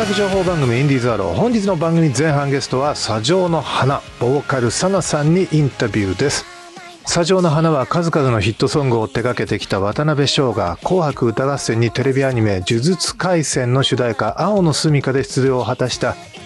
楽情報番組インディーズアロー。本日の番組前半ゲストは砂上の花ボーカルサナさんにインタビューです。砂上の花は数々のヒットソングを手掛けてきた渡辺翔が紅白歌合戦にテレビアニメ呪術廻戦の主題歌青のすみかで出場を果たした